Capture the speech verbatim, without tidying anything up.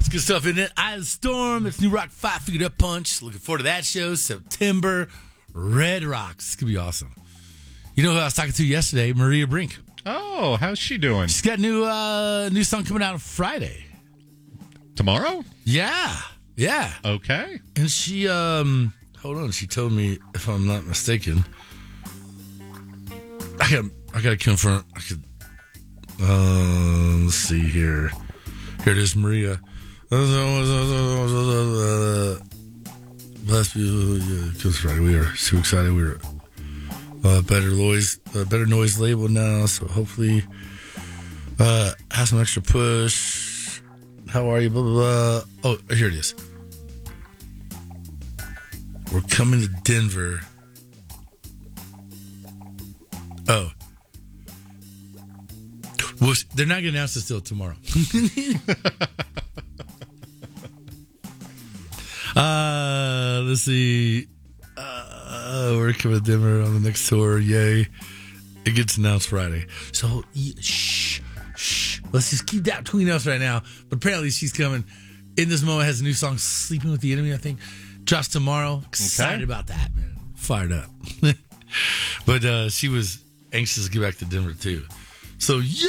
Good stuff, isn't it? Eye of the Storm. It's New Rock Five Figured Up Punch. Looking forward to that show. September. Red Rocks. It's going to be awesome. You know who I was talking to yesterday? Maria Brink. Oh, how's she doing? She's got a new, uh, new song coming out on Friday. Tomorrow? Yeah. Yeah. Okay. And she, um, hold on. She told me, if I'm not mistaken, I got, I got to confirm. I could, uh, let's see here. Here it is, Maria. Last because Friday we are so excited. We're uh, better noise, uh, better noise label now. So hopefully, uh, have some extra push. How are you? Blah blah blah. Oh, here it is. We're coming to Denver. Oh. Well, they're not going to announce this till tomorrow. uh, let's see. Uh, we're coming to Denver on the next tour. Yay. It gets announced Friday. So, shh, shh. Let's just keep that between us right now. But apparently she's coming. In this moment, has a new song, Sleeping with the Enemy, I think. Drops tomorrow. Excited okay. about that, man. Fired up. But uh, she was anxious to get back to Denver, too. So, yeah.